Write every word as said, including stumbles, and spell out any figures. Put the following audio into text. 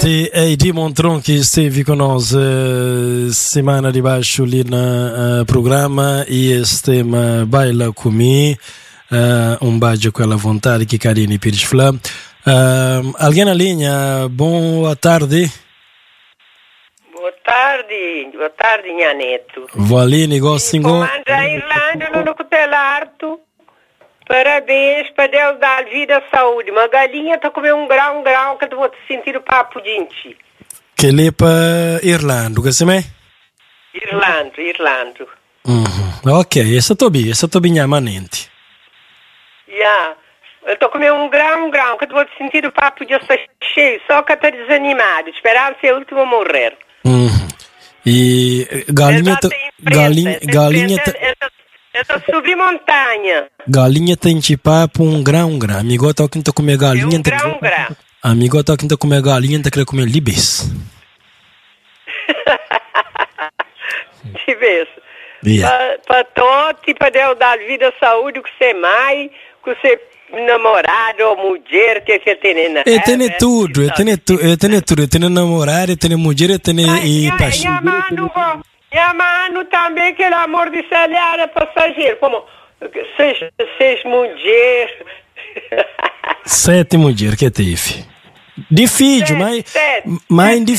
Exatamente, é Di Montron que esteve com nós uh, semana de baixo ali no uh, programa e este tema Baila Comigo, uh, um beijo com ela vontade que Karine Pires falou. Uh, alguém na linha, boa tarde. Boa tarde, boa tarde, minha neto. Vou ali, negócio. Comanda a Irlanda no Cutelarto. Parabéns para Deus dar vida e saúde. Uma galinha está comendo um grão, um grão, que eu vou te sentir o papo de ti. Que ele é para Irlanda, o que você me? Irlanda, Irlanda. Uhum. Ok, essa estou bem, essa estou bem amanente. Já, yeah. Eu estou comendo um grão, um grão, que eu vou te sentir o papo de estar cheio, só que está desanimado, esperando ser o último a morrer. Uhum. E galinha, ta, galinha, galinha, ta, essa subir montanha. Galinha tem papo um grão, um grão. Amigo, tá aqui tá comer galinha, um grão, um grão. Amigo, tá aqui tá comer galinha, tá querendo comer libes. Libes. Yeah. Para todos, para Deus dar vida, saúde, que você mãe, que você namorado ou mulher, que você tem na Eu tenho tudo, eu tenho tudo, eu tenho tudo, eu tenho namorado, eu tenho mulher, eu tenho e paixão. Minha mano também, que é amor de salário passageiro, como seis, seis mulheres. Sete mulheres que teve. De filho, mas, mas de